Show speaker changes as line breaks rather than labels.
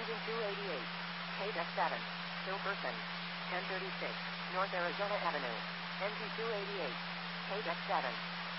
Engine 288. KF7. Hilperson. 1036. North Arizona Avenue. NG 288. KF7.